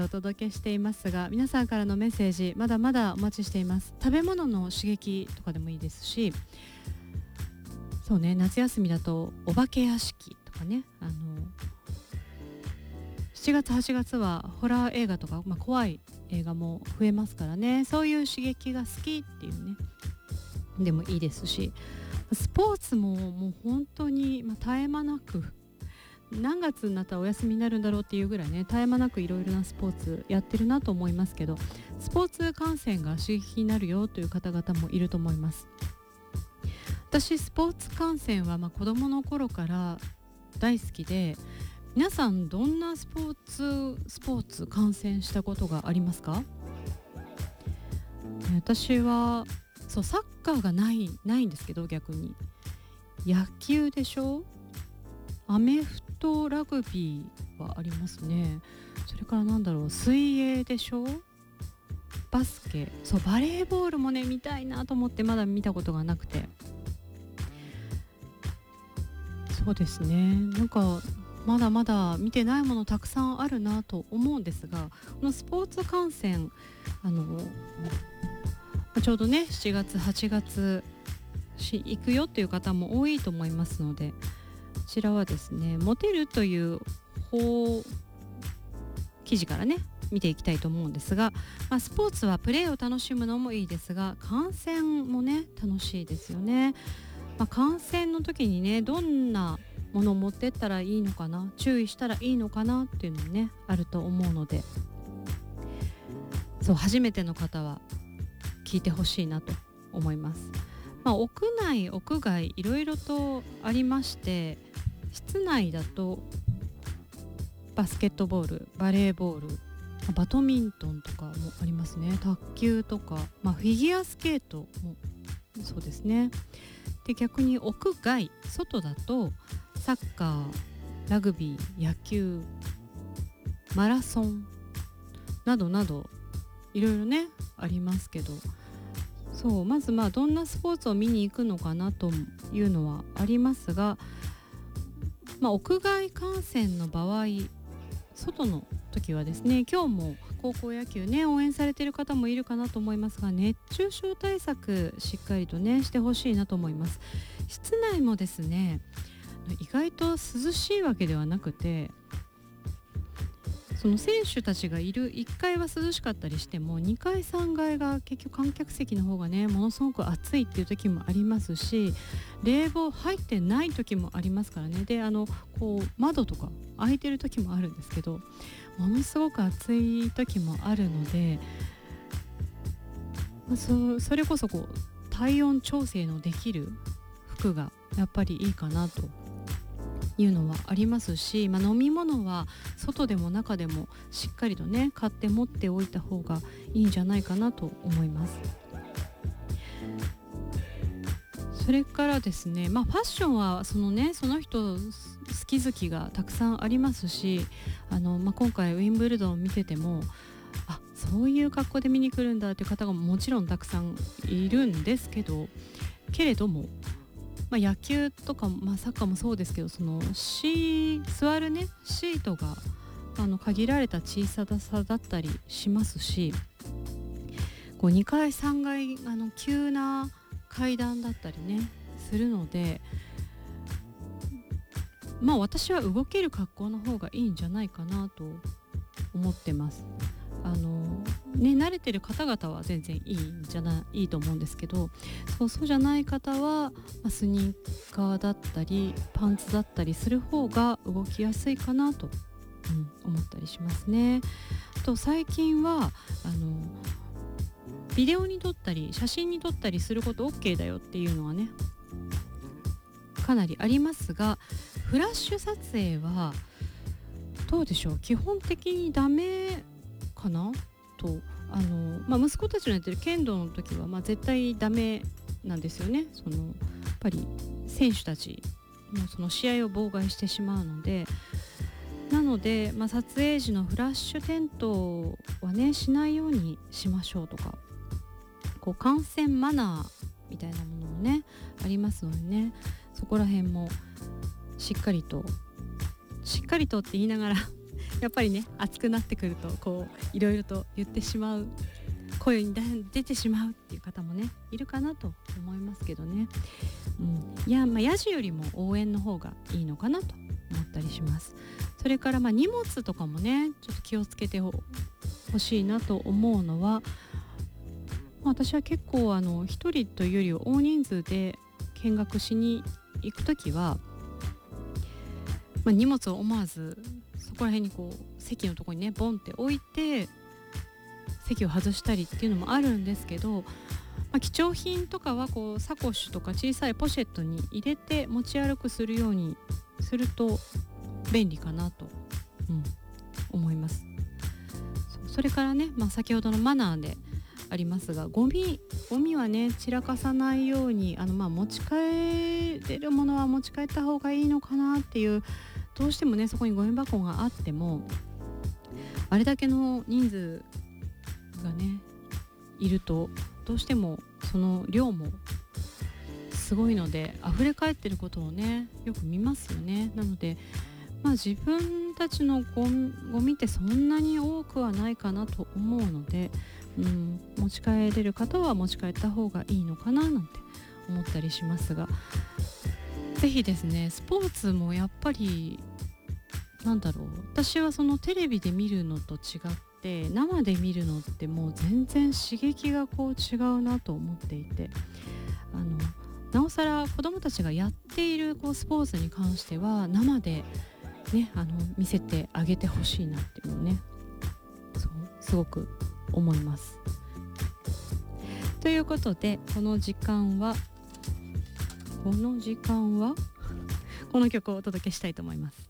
お届けしていますが、皆さんからのメッセージまだまだお待ちしています。食べ物の刺激とかでもいいですし、そうね、夏休みだとお化け屋敷とかね、7月8月はホラー映画とか、怖い映画も増えますからね、そういう刺激が好きっていうねでもいいですし、スポーツももう本当に、絶え間なく、何月になったらお休みになるんだろうっていうぐらいね、絶え間なくいろいろなスポーツやってるなと思いますけど、スポーツ観戦が刺激になるよという方々もいると思います。私スポーツ観戦は子供の頃から大好きで、皆さんどんなスポーツ観戦したことがありますか？私はサッカーがないんですけど、逆に野球でしょ、アメフト、ラグビーはありますね。それから水泳でしょ、バスケ、バレーボールもね見たいなと思ってまだ見たことがなくて、そうですね、まだまだ見てないものたくさんあるなと思うんですが、このスポーツ観戦ちょうどね7月8月行くよっていう方も多いと思いますので、こちらはですね、モテるという記事からね見ていきたいと思うんですが、スポーツはプレーを楽しむのもいいですが、観戦もね楽しいですよね。観戦の時にね、どんなものを持ってったらいいのかな、注意したらいいのかなっていうのもねあると思うので、初めての方は聞いてほしいなと思います。屋内屋外いろいろとありまして、室内だとバスケットボール、バレーボール、バドミントンとかもありますね。卓球とか、フィギュアスケートもそうですね。で、逆に屋外外だとサッカー、ラグビー、野球、マラソンなどなどいろいろねありますけど、まずどんなスポーツを見に行くのかなというのはありますが、屋外観戦の場合、外の時はですね、今日も高校野球ね応援されている方もいるかなと思いますが、熱中症対策しっかりとねしてほしいなと思います。室内もですね、意外と涼しいわけではなくて、その選手たちがいる1階は涼しかったりしても、2階3階が結局観客席の方がねものすごく暑いっていう時もありますし、冷房入ってない時もありますからね。で、窓とか開いてる時もあるんですけど、ものすごく暑い時もあるので、それこそ体温調整のできる服がやっぱりいいかなというのはありますし、飲み物は外でも中でもしっかりとね買って持っておいた方がいいんじゃないかなと思います。それからですね、ファッションはその人好き好きがたくさんありますし、今回ウィンブルドンを見てても、そういう格好で見に来るんだという方がもちろんたくさんいるんですけれども、野球とか、サッカーもそうですけど、座るねシートが限られた小ささだったりしますし、2階3階急な階段だったりねするので、私は動ける格好の方がいいんじゃないかなと思ってます。慣れてる方々は全然いいと思うんですけど、そうじゃない方は、スニーカーだったりパンツだったりする方が動きやすいかなと、思ったりしますね。あと最近はビデオに撮ったり写真に撮ったりすること OK だよっていうのはねかなりありますが、フラッシュ撮影はどうでしょう、基本的にダメかなと、息子たちのやってる剣道の時は絶対ダメなんですよね。やっぱり選手たちのその試合を妨害してしまうので、撮影時のフラッシュ点灯はねしないようにしましょうとか、観戦マナーみたいなものもねありますのでね、そこら辺もしっかりとって言いながらやっぱりね暑くなってくるとこういろいろと言ってしまう、声に出てしまうっていう方もねいるかなと思いますけどね、いやヤジよりも応援の方がいいのかなと思ったりします。それから荷物とかもねちょっと気をつけてほしいなと思うのは、私は結構一人というよりは大人数で見学しに行くときは、荷物を思わずそこら辺にこう席のところにねボンって置いて席を外したりっていうのもあるんですけど、貴重品とかはこうサコッシュとか小さいポシェットに入れて持ち歩くするようにすると便利かなと、思います。それからね、先ほどのマナーでありますが、ゴミはね散らかさないように持ち帰れるものは持ち帰った方がいいのかなっていう、どうしてもねそこにゴミ箱があってもあれだけの人数がねいるとどうしてもその量もすごいので溢れ返ってることをねよく見ますよね。なので自分たちのゴミってそんなに多くはないかなと思うので、持ち帰れる方は持ち帰った方がいいのかななんて思ったりしますが、ぜひですねスポーツもやっぱり私はそのテレビで見るのと違って生で見るのってもう全然刺激がこう違うなと思っていて、なおさら子どもたちがやっているこうスポーツに関しては生でね見せてあげてほしいなっていうのをねすごく思います。ということでこの時間はこの曲をお届けしたいと思います。